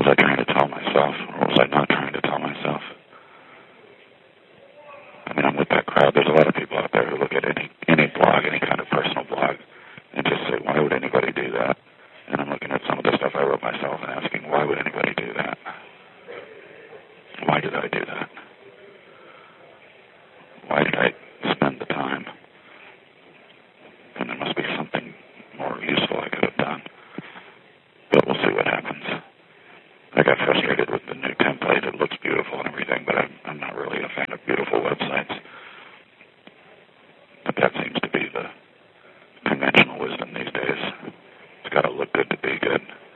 I trying to tell myself, or was I not trying to tell myself? I mean, I'm with that crowd. There's a lot of people out there who look at any blog, any kind of personal blog, and just say, why would anybody do that? And I'm looking at some of the stuff I wrote myself and asking, why would anybody do that? Why did I do that? Why did I spend the time? And there must be something more useful I could have done. But we'll see what happens. I got frustrated with the new template. It looks beautiful and everything, but I'm not really a fan of beautiful websites. But that seems to be the conventional wisdom these days. It's got to look good to be good.